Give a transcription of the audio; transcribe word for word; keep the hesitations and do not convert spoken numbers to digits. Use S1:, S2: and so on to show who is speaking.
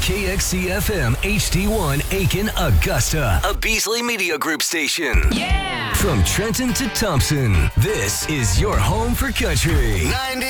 S1: K X C F M H D one Aiken, Augusta, a Beasley Media Group station.
S2: Yeah!
S1: From Trenton to Thompson, this is your home for country.
S3: ninety